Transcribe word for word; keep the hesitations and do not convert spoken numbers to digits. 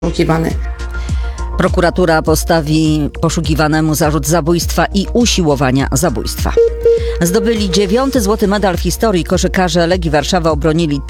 poszukiwany. Prokuratura postawi poszukiwanemu zarzut zabójstwa i usiłowania zabójstwa. Zdobyli dziewiąty złoty medal w historii. Koszykarze Legii Warszawa obronili